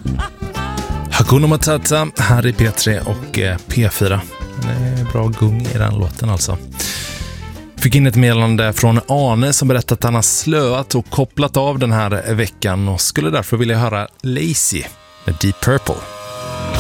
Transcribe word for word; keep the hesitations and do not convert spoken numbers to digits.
Hakuna Matata här i P tre och P fyra. Det är bra gung i den låten alltså. Fick in ett meddelande från Arne som berättat att han har slöat och kopplat av den här veckan och skulle därför vilja höra Lazy med Deep Purple.